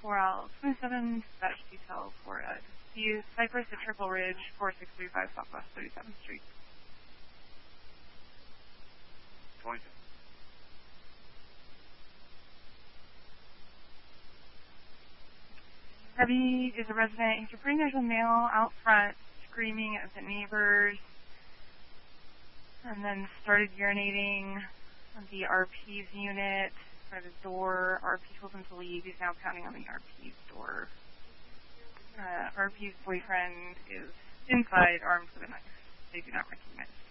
4L 27, Dispatch Detail for Cypress at Triple Ridge, 4635 Southwest 37th Street. 27. Debbie is a resident. He's reporting there's a male out front screaming at the neighbors and then started urinating on the RP's unit by the door. RP told him to leave. He's now pounding on the RP's door. RP's boyfriend is inside, armed with a knife. They do not recognize